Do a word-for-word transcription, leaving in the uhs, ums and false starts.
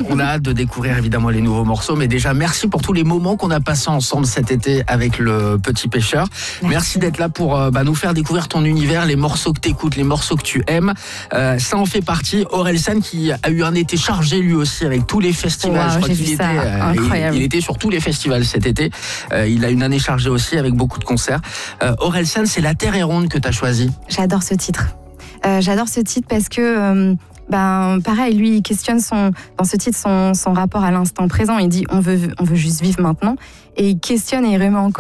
on a hâte de découvrir évidemment les nouveaux morceaux, mais déjà merci pour tous les moments qu'on a passés ensemble cet été avec le Petit Pêcheur. Merci, merci d'être là pour euh, bah, nous faire découvrir ton univers, les morceaux que t'écoutes, les morceaux que tu aimes. Euh, ça en fait partie. Orelsan qui a eu un été chargé lui aussi avec tous les festivals. Wow, Je crois j'ai qu'il vu était, ça, euh, incroyable. il, il était sur tous les festivals cet été. Euh, il a une année chargée aussi avec beaucoup de concerts. Euh, Orelsan, c'est La Terre est ronde que t'as choisi. J'adore ce titre. Euh, j'adore ce titre parce que, euh, ben, pareil, lui, il questionne son, dans ce titre son, son rapport à l'instant présent. Il dit on veut, on veut juste vivre maintenant. Et il questionne et il remet en cause